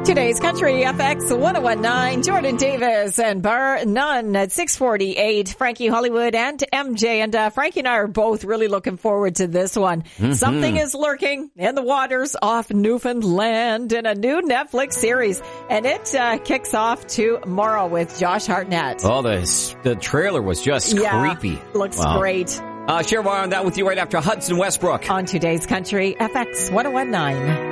Today's Country FX 1019, Jordan Davis and Bar None at 648. Frankie Hollywood and MJ. And Frankie and I are both really looking forward to this one. Mm-hmm. Something is lurking in the waters off Newfoundland in a new Netflix series. And it kicks off tomorrow with Josh Hartnett. Oh, the trailer was just creepy. Looks great. Share more on that with you right after Hudson Westbrook. On today's Country FX 1019.